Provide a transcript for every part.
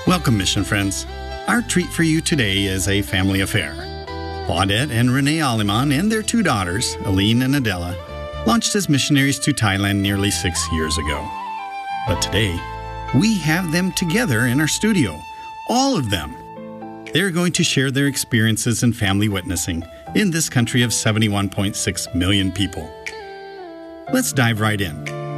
Welcome, mission friends. Our treat for you today is a family affair. Claudette and Renee Aleman and their two daughters, Aline and Adela, launched as missionaries to Thailand nearly 6 years ago. But today, we have them together in our studio, all of them. They're going to share their experiences in family witnessing in this country of 71.6 million people. Let's dive right in.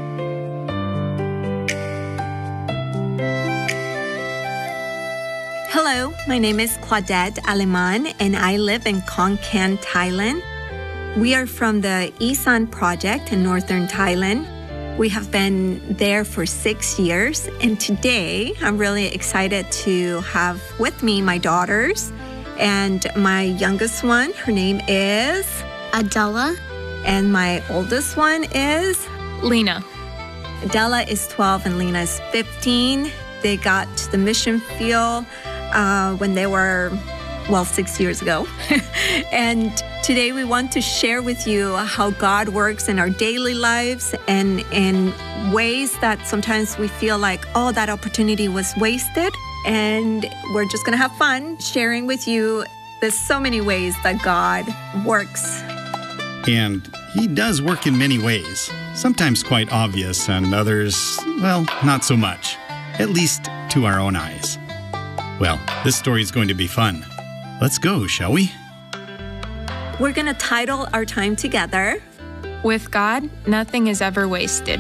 Hello, my name is Claudette Aleman, and I live in Khon Kaen, Thailand. We are from the Isan Project in northern Thailand. We have been there for 6 years, and today I'm really excited to have with me my daughters, and my youngest one, her name is Adela, and my oldest one is Lena. Adela is 12 and Lena is 15. They got to the mission field when they were, 6 years ago. And today we want to share with you how God works in our daily lives and in ways that sometimes we feel like, that opportunity was wasted. And we're just going to have fun sharing with you. There's so many ways that God works. And He does work in many ways, sometimes quite obvious and others, not so much, at least to our own eyes. Well, this story is going to be fun. Let's go, shall we? We're going to title our time together, With God, nothing is ever wasted.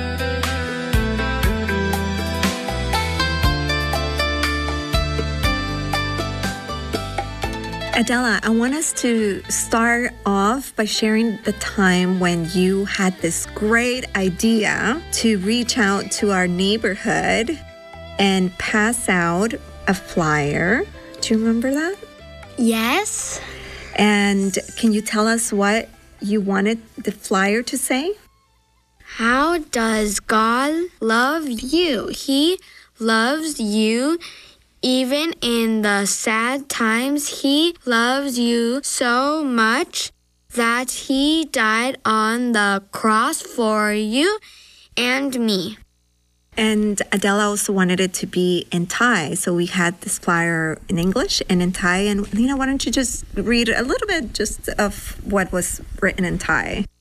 Adela, I want us to start off by sharing the time when you had this great idea to reach out to our neighborhood and pass out a flyer. Do you remember that? Yes. And can you tell us what you wanted the flyer to say? How does God love you? He loves you even in the sad times. He loves you so much that He died on the cross for you and me. And Adela also wanted it to be in Thai. So we had this flyer in English and in Thai. And Lena, why don't you just read a little bit just of what was written in Thai?